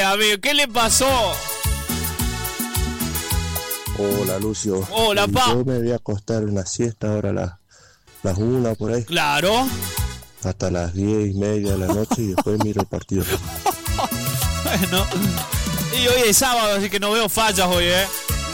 amigo. ¿Qué le pasó? Hola, Lucio. Hola, pa. Yo me voy a acostar una siesta ahora a las 1 por ahí. Claro. Hasta las 10:30 de la noche y después miro el partido. Bueno. Y hoy es sábado, así que no veo fallas hoy,